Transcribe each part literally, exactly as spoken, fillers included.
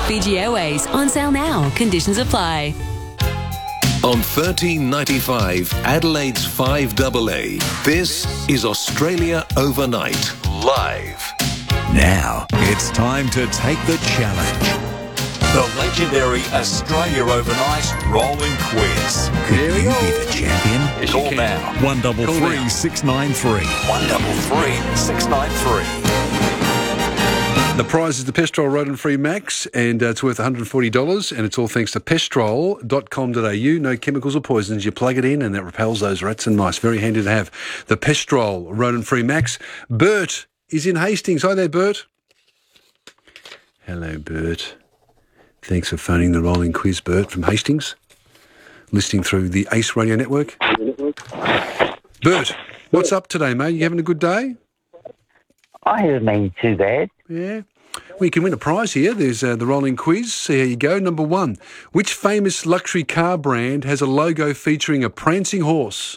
Fiji Airways on sale now. Conditions apply. On thirteen ninety-five, Adelaide's five A A, this is Australia Overnight, live. Now, it's time to take the challenge. The legendary Australia Overnight Rolling Quiz. Could you be the champion? Call now. One double three six nine three. One double three six nine three. The prize is the Pestrol Rodent-Free Max, and uh, it's worth one hundred forty dollars, and it's all thanks to pestrol dot com dot a u. No chemicals or poisons. You plug it in, and it repels those rats and mice. Very handy to have. The Pestrol Rodent-Free Max. Bert is in Hastings. Hi there, Bert. Hello, Bert. Thanks for phoning the Rolling Quiz, Bert, from Hastings. Listening through the Ace Radio Network. Bert, what's up today, mate? You having a good day? I haven't been too bad. Yeah. Well, you can win a prize here. There's uh, the Rolling Quiz. See how you go. Number one. Which famous luxury car brand has a logo featuring a prancing horse?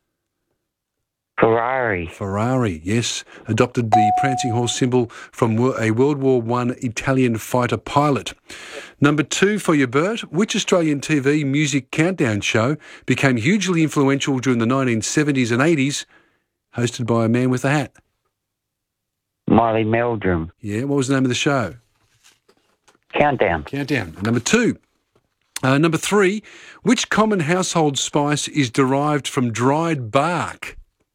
Ferrari. Ferrari, yes. Adopted the prancing horse symbol from a World War One Italian fighter pilot. Number two for you, Bert. Which Australian T V music countdown show became hugely influential during the nineteen seventies and eighties, hosted by a man with a hat? Molly Meldrum. Yeah, what was the name of the show? Countdown. Countdown. Number two. Uh, number three. Which common household spice is derived from dried bark?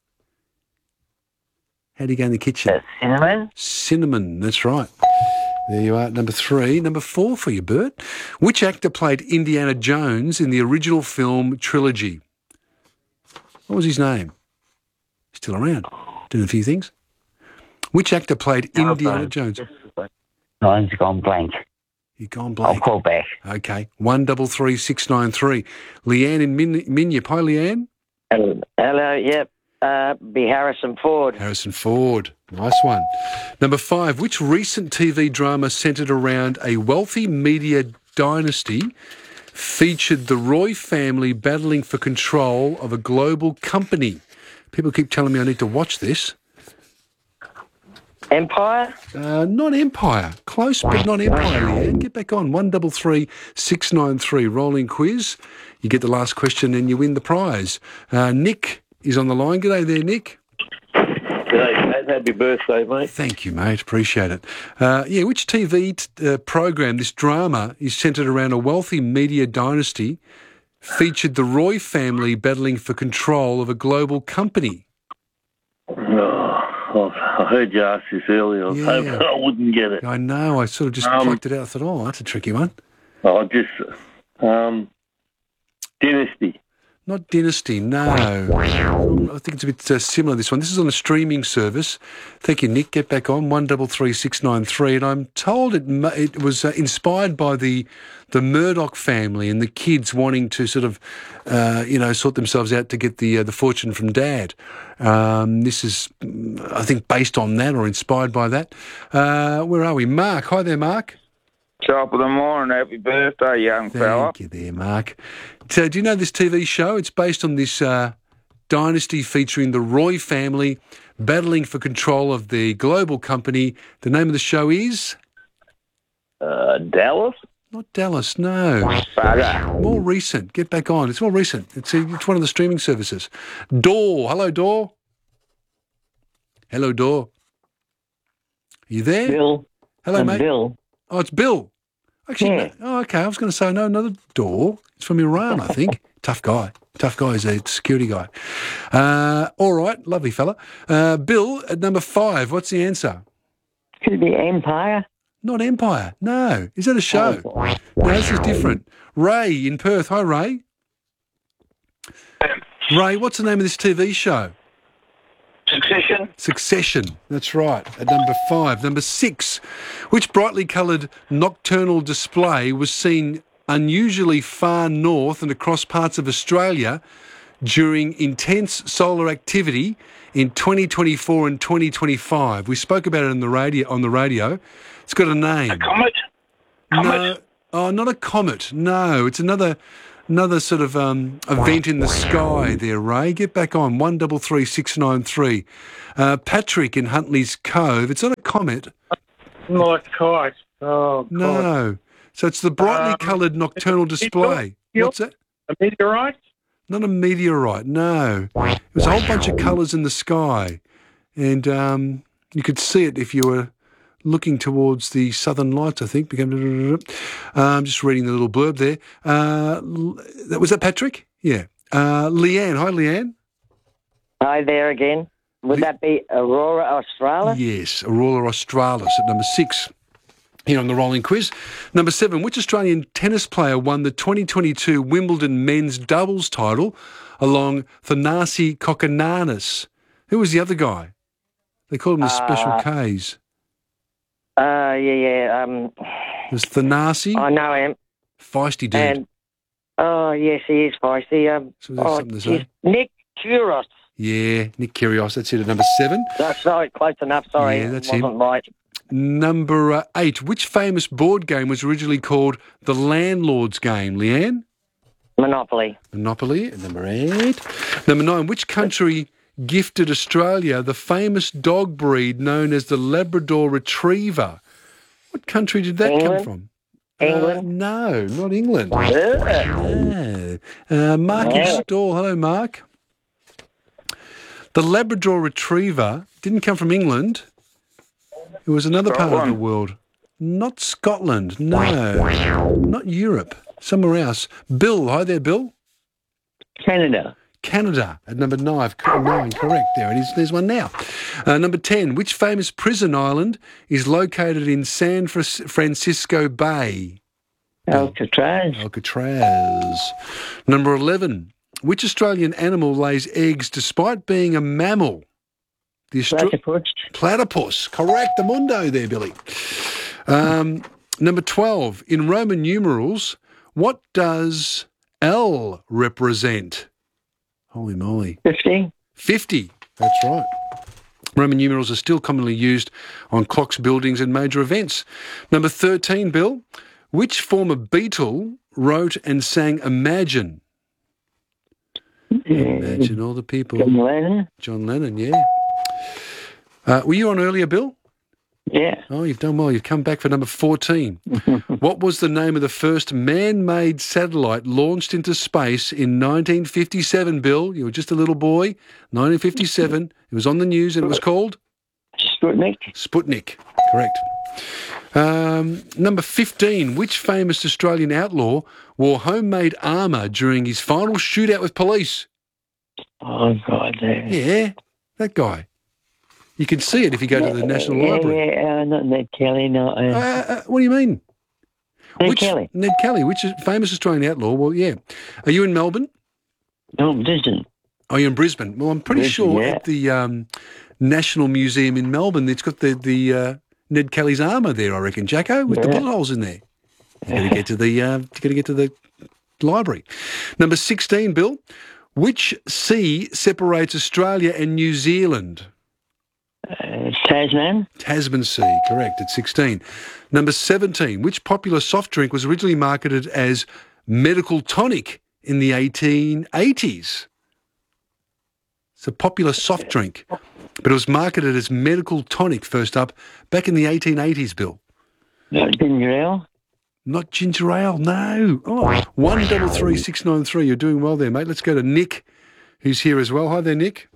How do you go in the kitchen? Uh, cinnamon. Cinnamon, that's right. There you are, number three. Number four for you, Bert. Which actor played Indiana Jones in the original film trilogy? What was his name? Still around. Doing a few things. Which actor played No, Indiana no. Jones? Mine's gone blank. You've gone I'll blank. call back. Okay. One double three six nine three. Leanne in Min- Minyip. Hi, Leanne. Hello, hello yep. Uh, be Harrison Ford. Harrison Ford. Nice one. Number five. Which recent T V drama centred around a wealthy media dynasty featured the Roy family battling for control of a global company? People keep telling me I need to watch this. Empire? Uh, not Empire. Close, but not Empire, Leanne. Get back on. One double three six nine three. Rolling quiz. You get the last question and you win the prize. Uh, Nick is on the line. G'day there, Nick. G'day, mate. Happy birthday, mate. Thank you, mate. Appreciate it. Uh, yeah, which T V t- uh, program, this drama, is centred around a wealthy media dynasty, featured the Roy family battling for control of a global company? Oh, I heard you ask this earlier. I was Yeah. hoping I wouldn't get it. I know. I sort of just Um, plucked it out. I thought, oh, that's a tricky one. I just... Um, Dynasty. Not Dynasty, no. Um, I think it's a bit uh, similar, this one. This is on a streaming service. Thank you, Nick. Get back on, one double three six nine three. And I'm told it mu- it was uh, inspired by the the Murdoch family and the kids wanting to sort of, uh, you know, sort themselves out to get the uh, the fortune from Dad. Um, this is, mm, I think, based on that or inspired by that. Uh, where are we? Mark. Hi there, Mark. Top of the morning, happy birthday, young fella. Thank you there, Mark. So, do you know this T V show? It's based on this uh, dynasty featuring the Roy family battling for control of the global company. The name of the show is? Uh, Dallas? Not Dallas, no. Bugger. More recent. Get back on. It's more recent. It's, it's one of the streaming services. Door. Hello, Door. Hello, Door. Are you there? Bill. Hello, I'm mate. Bill. Oh, it's Bill. Actually, Yeah. no, oh, okay. I was going to say, no, another Door. It's from Iran, I think. Tough guy. Tough guy. He's a security guy. Uh, all right. Lovely fella. Uh, Bill, at number five, what's the answer? Could it be Empire? Not Empire. No. Is that a show? No, this is different. Ray in Perth. Hi, Ray. Ray, what's the name of this T V show? Succession. Succession. That's right. At number five. Number six. Which brightly coloured nocturnal display was seen unusually far north and across parts of Australia during intense solar activity in twenty twenty-four and twenty twenty-five? We spoke about it on the radio. On the radio, it's got a name. A comet? Comet? No, oh, not a comet. No, it's another another sort of um, event in the sky. There, Ray. Get back on one double three six nine three. Uh, Patrick in Huntley's Cove. It's not a comet. Not kite. Oh, God. No, So it's the brightly Um, coloured nocturnal display. Yep. What's that? A meteorite? Not a meteorite, no. It was a whole bunch of colours in the sky. And um, you could see it if you were looking towards the southern lights, I think. I'm um, just reading the little blurb there. Uh, was that Patrick? Yeah. Uh, Leanne. Hi, Leanne. Hi there again. Would that be Aurora Australis? Yes, Aurora Australis at number six. Here on the Rolling Quiz. Number seven, which Australian tennis player won the twenty twenty-two Wimbledon men's doubles title along Thanasi Kokkinakis? Who was the other guy? They called him the Special Uh, Ks. Uh, yeah, yeah. Um, It was Thanasi. I know him. Feisty dude. And, oh, yes, he is feisty. Um, So there's oh, something to geez. say. Nick Kyrgios. Yeah, Nick Kyrgios. That's it at number seven. That's right, close enough. Sorry, Yeah, that's wasn't him. right. Number uh, eight, which famous board game was originally called the Landlord's Game, Leanne? Monopoly. Monopoly at number eight. Number nine, which country gifted Australia the famous dog breed known as the Labrador Retriever? What country did that England? come from? England? Uh, no, not England. Ugh. No. Uh, Mark in Yeah. Stall. Hello, Mark. The Labrador Retriever didn't come from England. It was another part of the Scotland. world. Not Scotland, no. Not Europe. Somewhere else. Bill, hi there, Bill. Canada. Canada at number nine, nine correct. There it is. There's one now. Uh, number ten, which famous prison island is located in San Fran- Francisco Bay? Alcatraz. Alcatraz. Number eleven, which Australian animal lays eggs despite being a mammal? The Austra- Platypus. Platypus. Correct. The mundo there, Billy. Um, number twelve, in Roman numerals, what does L represent? Holy moly. Fifty. fifty. That's right. Roman numerals are still commonly used on clocks, buildings and major events. Number thirteen, Bill. Which former Beatle wrote and sang Imagine? Imagine all the people. John Lennon. John Lennon, yeah. Uh, were you on earlier, Bill? Yeah. Oh, you've done well. You've come back for number fourteen. What was the name of the first man-made satellite launched into space in nineteen fifty-seven, Bill? You were just a little boy. nineteen fifty-seven. It was on the news and it was called? Sputnik. Sputnik. Correct. Um, number fifteen. Which famous Australian outlaw wore homemade armour during his final shootout with police? Oh, God. There. Yeah, that guy. You can see it if you go to the National yeah, Library. Yeah, uh, not Ned Kelly, no. Uh, Uh, uh, what do you mean? Ned Which, Kelly. Ned Kelly, which is famous Australian outlaw. Well, yeah. Are you in Melbourne? No, Disney. Are you in Brisbane? Well, I'm pretty Brisbane, sure yeah. at the um, National Museum in Melbourne, it's got the, the uh, Ned Kelly's armour there, I reckon, Jacko, with the Yeah. bullet holes in there. You've got to get to the, uh, you've got to get to the library. Number sixteen, Bill. Which sea separates Australia and New Zealand? Uh, Tasman. Tasman Sea, correct, at sixteen. Number seventeen, which popular soft drink was originally marketed as medical tonic in the eighteen eighties? It's a popular soft drink, but it was marketed as medical tonic first up back in the eighteen eighties, Bill. No, ginger ale. Not ginger ale, no. Oh, one double three six nine three. You're doing well there, mate. Let's go to Nick, who's here as well. Hi there, Nick.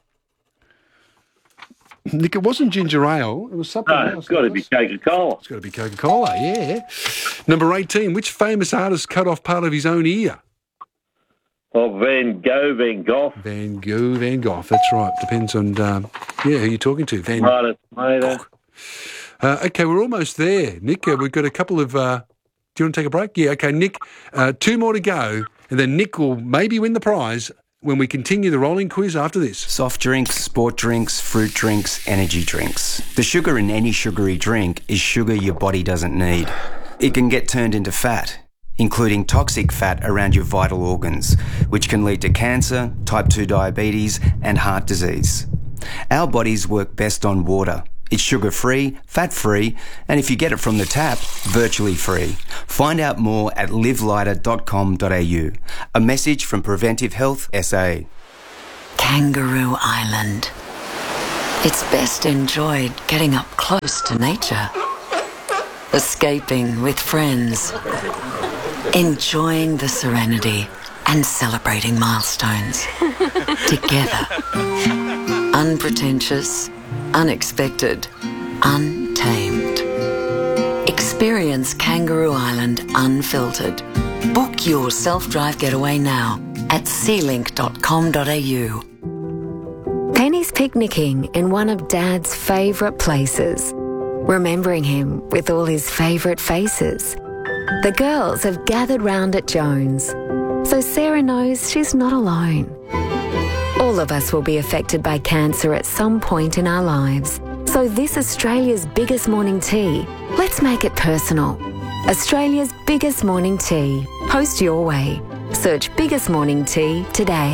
Nick, it wasn't ginger ale. It was something No, else. it's got to be Coca-Cola. It's got to be Coca-Cola, yeah. Number eighteen, which famous artist cut off part of his own ear? Oh, Van Gogh, Van Gogh. Van Gogh, Van Gogh. That's right. Depends on, um, yeah, who you're talking to. Van Right, tomato. Uh, okay, we're almost there, Nick. Uh, we've got a couple of... Uh, do you want to take a break? Yeah, okay, Nick. Uh, two more to go, and then Nick will maybe win the prize when we continue the rolling quiz after this. Soft drinks, sport drinks, fruit drinks, energy drinks. The sugar in any sugary drink is sugar your body doesn't need. It can get turned into fat, including toxic fat around your vital organs, which can lead to cancer, type two diabetes, and heart disease. Our bodies work best on water. It's sugar-free, fat-free, and if you get it from the tap, virtually free. Find out more at live lighter dot com dot a u. A message from Preventive Health S A. Kangaroo Island. It's best enjoyed getting up close to nature. escaping with friends, enjoying the serenity and celebrating milestones together. Unpretentious, unexpected, untamed. Experience Kangaroo Island unfiltered. Book your self-drive getaway now at sea link dot com dot a u. Penny's picnicking in one of Dad's favourite places, remembering him with all his favourite faces. The girls have gathered round at Jones, so Sarah knows she's not alone. All of us will be affected by cancer at some point in our lives. So this Australia's biggest morning tea, let's make it personal. Australia's biggest morning tea. Post your way. Search Biggest Morning Tea today.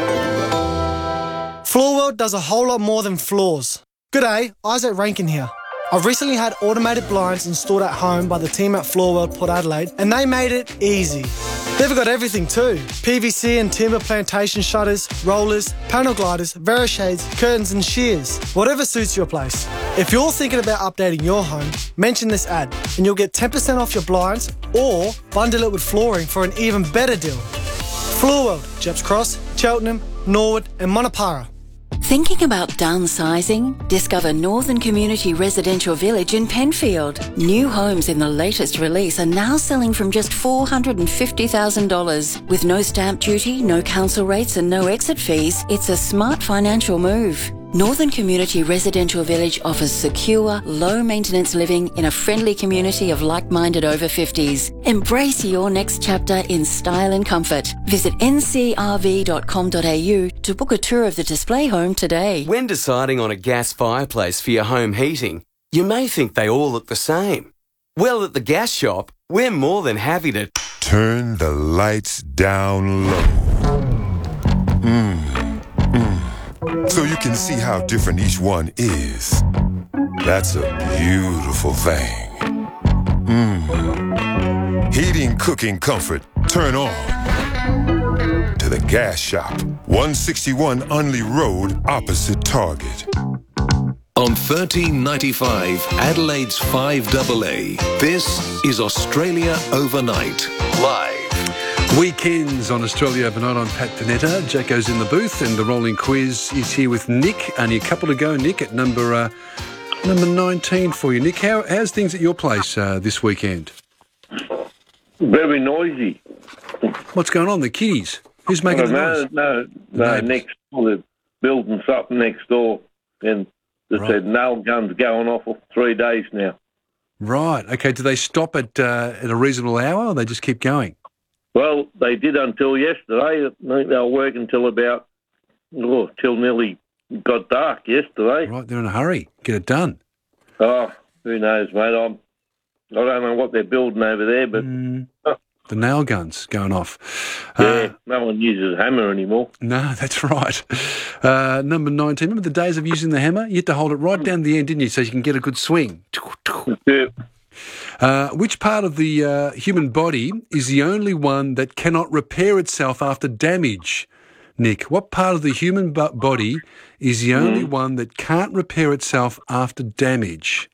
Floor World does a whole lot more than floors. G'day, Isaac Rankin here. I've recently had automated blinds installed at home by the team at Floor World Port Adelaide, and they made it easy. They've got everything too. P V C and timber plantation shutters, rollers, panel gliders, Verishades, curtains and shears. Whatever suits your place. If you're thinking about updating your home, mention this ad and you'll get ten percent off your blinds or bundle it with flooring for an even better deal. Floor World, Jeps Cross, Cheltenham, Norwood and Monopara. Thinking about downsizing? Discover Northern Community Residential Village in Penfield. New homes in the latest release are now selling from just four hundred fifty thousand dollars. With no stamp duty, no council rates and no exit fees, it's a smart financial move. Northern Community Residential Village offers secure, low-maintenance living in a friendly community of like-minded over fifties. Embrace your next chapter in style and comfort. Visit n c r v dot com dot a u to book a tour of the display home today. When deciding on a gas fireplace for your home heating, you may think they all look the same. Well, at the gas shop, we're more than happy to turn the lights down low. Mm. So you can see how different each one is. That's a beautiful thing. Mmm. Heating, cooking, comfort. Turn on to the gas shop. one sixty-one Unley Road, opposite Target. On thirteen ninety-five, Adelaide's five double A. This is Australia Overnight, live. Weekends on Australia Overnight. I'm Pat Panetta. Jacko's in the booth and the rolling quiz is here with Nick. Only a couple to go, Nick, at number uh, number nineteen for you. Nick, how, how's things at your place uh, this weekend? Very noisy. What's going on? The kiddies? Who's making the no, noise? No, no, no. Next door, they're building something next door, and they right. said nail guns going off for three days now. Right. Okay. Do they stop at uh, at a reasonable hour, or they just keep going? Well, they did until yesterday. I think they were working until about, oh, till nearly got dark yesterday. Right, they're in a hurry. Get it done. Oh, who knows, mate? I'm, I don't know what they're building over there, but... Mm, oh. The nail guns going off. Yeah, uh, no one uses a hammer anymore. No, that's right. Uh, number nineteen, remember the days of using the hammer? You had to hold it right down the end, didn't you, so you can get a good swing. Yeah. Uh, which part of the uh, human body is the only one that cannot repair itself after damage, Nick? What part of the human bo- body is the only mm. one that can't repair itself after damage?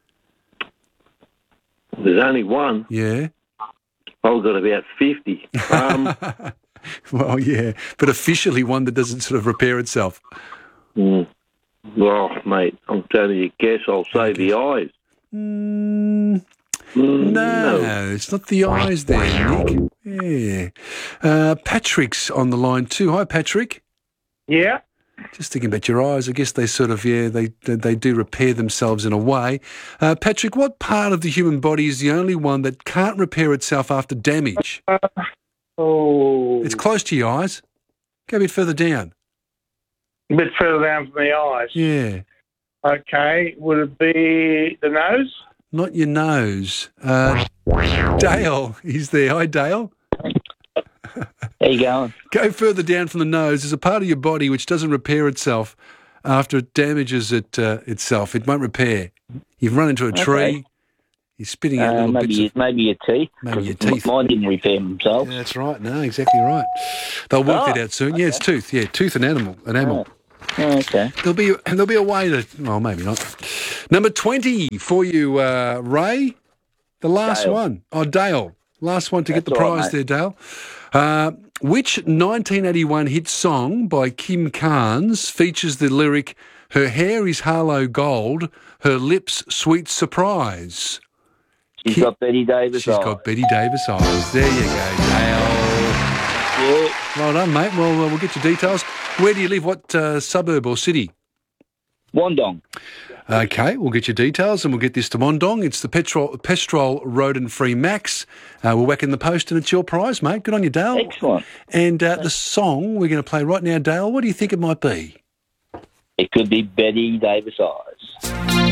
There's only one. Yeah. I've got about fifty. Um, well, yeah, but officially one that doesn't sort of repair itself. Mm. Well, mate, I'm telling you, guess I'll say the eyes. Mm, no, no, it's not the eyes there, Nick. Yeah. Uh, Patrick's on the line too. Hi, Patrick. Yeah. Just thinking about your eyes. I guess they sort of, yeah, they they do repair themselves in a way. Uh, Patrick, what part of the human body is the only one that can't repair itself after damage? Uh, oh. It's close to your eyes. Go a bit further down. A bit further down from the eyes? Yeah. Okay, would it be the nose? Not your nose. Uh, Dale, he's there. Hi, Dale. How you going? Go further down from the nose. There's a part of your body which doesn't repair itself after it damages it uh, itself. It won't repair. You've run into a tree. Okay. You're spitting out uh, little maybe bits your, of... Maybe your teeth. Maybe your teeth. Mine didn't repair themselves. Yeah, that's right. No, exactly right. They'll work oh, that out soon. okay. Yeah, it's tooth. Yeah, tooth and animal. An animal. Oh. Oh, okay. There'll be there'll be a way to. Well, maybe not. Number twenty for you, uh, Ray. The last Dale. one. Oh, Dale. Last one to get That's the all right, prize there, Dale. Uh, which nineteen eighty-one hit song by Kim Carnes features the lyric, "Her hair is Harlow gold, her lips sweet surprise"? She's Kim- got Betty Davis She's eyes. got Betty Davis eyes. There you go, Dale. Yeah. Well done, mate. Well, uh, we'll get your details. Where do you live? What uh, suburb or city? Wandong. Okay, we'll get your details and we'll get this to Mondong. It's the Petrol, Pestrol Rodent-Free Max. Uh, we'll whack in the post and it's your prize, mate. Good on you, Dale. Excellent. And uh, the song we're going to play right now, Dale, what do you think it might be? It could be Betty Davis eyes.